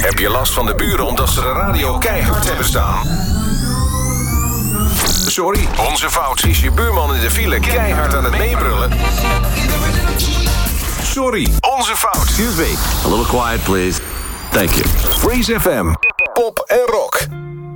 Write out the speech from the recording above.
Heb je last van de buren omdat ze de radio keihard hebben staan? Sorry, onze fout. Is je buurman in de file keihard aan het meebrullen? Sorry, onze fout. Excuse me, a little quiet please. Thank you. Freeze FM, pop en rock.